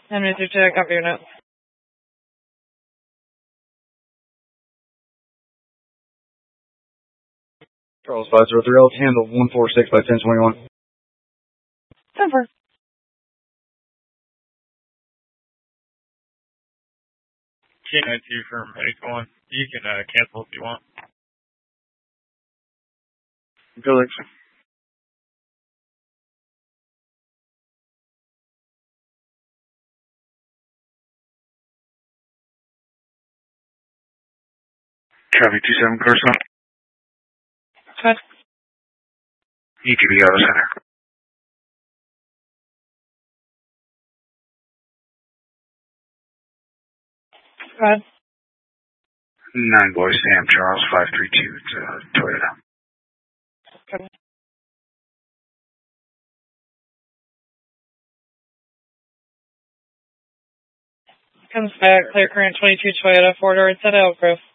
M2, copy your note. Charles 503, handle 146 by 1021. 10-4. K92 from Medical 1. You can cancel if you want. Felix. Copy 27, Coruscant. Good. ETB Auto Center. Good. 9 Boy Sam Charles 532. It's Toyota. Good. Comes back, clear current 22 Toyota, 4-door, set Elk Grove.